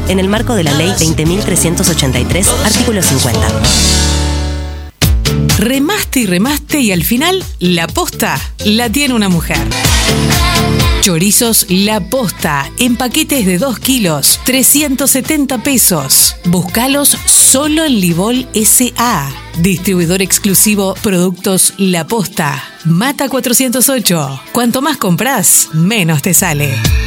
en el marco de la Ley 20.383, artículo 50. Remaste y al final la posta la tiene una mujer. Chorizos La Posta en paquetes de 2 kilos, 370 pesos. Búscalos solo en Libol S.A. Distribuidor exclusivo Productos La Posta. Mata 408. Cuanto más compras, menos te sale.